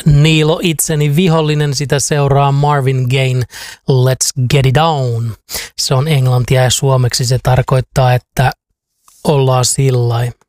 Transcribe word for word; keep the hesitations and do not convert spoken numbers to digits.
Niilo itseni vihollinen, sitä seuraa Marvin Gaye, Let's Get It Down. Se on englantia ja suomeksi se tarkoittaa, että ollaan sillai.